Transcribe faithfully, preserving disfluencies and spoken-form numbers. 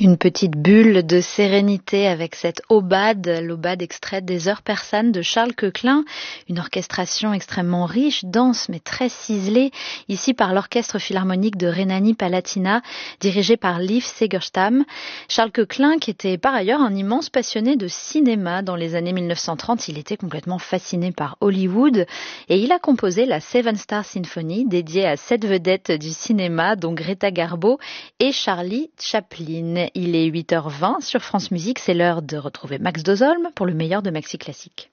Une petite bulle de sérénité avec cette aubade, l'aubade extraite des Heures persanes de Charles Koechlin, une orchestration extrêmement riche, dense mais très ciselée, ici par l'Orchestre Philharmonique de Rhénanie-Palatinat, dirigé par Liv Segerstam. Charles Koechlin, qui était par ailleurs un immense passionné de cinéma dans les années mille neuf cent trente, il était complètement fasciné par Hollywood et il a composé la Seven Star Symphony, dédiée à sept vedettes du cinéma, dont Greta Garbo et Charlie Chaplin. Il est huit heures vingt sur France Musique, c'est l'heure de retrouver Max Dozolm pour le meilleur de Maxi Classique.